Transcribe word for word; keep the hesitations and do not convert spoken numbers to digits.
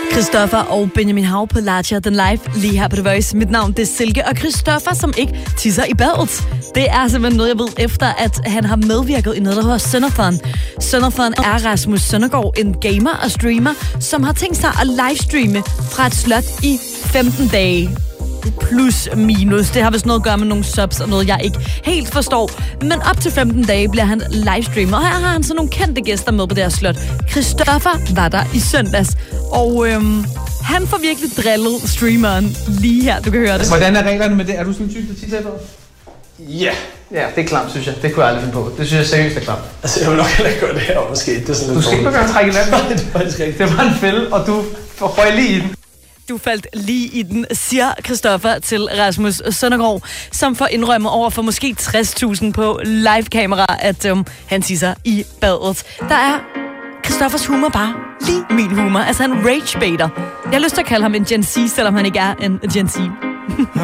Christoffer og Benjamin Hav på Larger Than Life, lige her på The Voice. Mit navn det er Silke, og Christoffer, som ikke tisser i badet. Det er simpelthen noget, jeg ved, efter at han har medvirket i noget, der hedder Sønderfon. Sønderfon er Rasmus Søndergaard, en gamer og streamer, som har tænkt sig at livestreame fra et slot i femten dage. Plus minus. Det har vist noget at gøre med nogle subs og noget, jeg ikke helt forstår. Men op til femten dage bliver han livestreamer, og her har han så nogle kendte gæster med på det her slot. Christoffer var der i søndags, og øhm, han får virkelig drillet streameren lige her. Du kan høre det. Hvordan er reglerne med det? Er du sådan en type, der tisser i badet? Ja, ja, det er klamt, synes jeg. Det kunne jeg aldrig finde på. Det synes jeg seriøst er klamt. Altså, jeg vil nok heller ikke gøre det her, måske. Det er sådan lidt du skal ikke begynde at trække i land. Nej, det er faktisk rigtigt. Det var en fælde, og du røg lige i den. Du faldt lige i den, siger Christoffer til Rasmus Søndergaard, som får indrømmet over for måske tres tusind på live-kamera, at øhm, han tisser i badet. Der er Christoffers humor bare lige min humor. Altså, han rage-baiter. Jeg har lyst til at kalde ham en Gen Z, selvom han ikke er en Gen Z.